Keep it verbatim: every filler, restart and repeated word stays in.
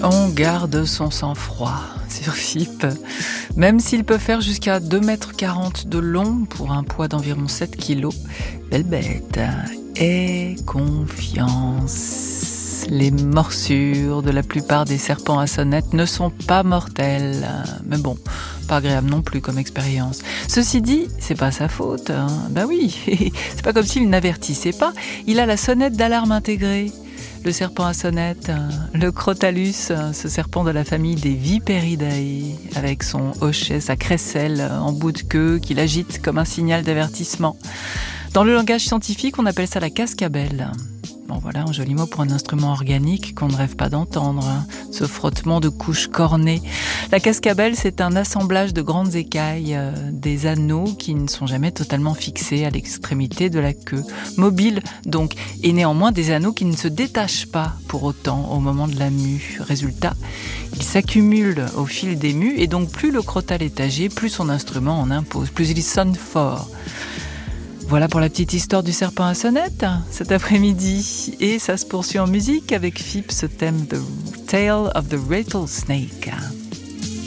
On garde son sang-froid sur Fipe, même s'il peut faire jusqu'à deux mètres quarante de long pour un poids d'environ sept kilos. Belle bête. Aie confiance. Les morsures de la plupart des serpents à sonnette ne sont pas mortelles. Mais bon, pas agréable non plus comme expérience. Ceci dit, c'est pas sa faute. Hein. Ben oui, c'est pas comme s'il n'avertissait pas. Il a la sonnette d'alarme intégrée. Le serpent à sonnette, le Crotalus, ce serpent de la famille des Viperidae, avec son hochet, sa crécelle en bout de queue qu'il agite comme un signal d'avertissement. Dans le langage scientifique, on appelle ça la cascabelle. Bon voilà, un joli mot pour un instrument organique qu'on ne rêve pas d'entendre, hein, ce frottement de couches cornées. La cascabelle, c'est un assemblage de grandes écailles, euh, des anneaux qui ne sont jamais totalement fixés à l'extrémité de la queue. Mobile donc, et néanmoins des anneaux qui ne se détachent pas pour autant au moment de la mue. Résultat, ils s'accumulent au fil des mues et donc plus le crotal est âgé, plus son instrument en impose, plus il sonne fort. Voilà pour la petite histoire du serpent à sonnette cet après-midi. Et ça se poursuit en musique avec Fipe, ce thème The Tale of the Rattlesnake.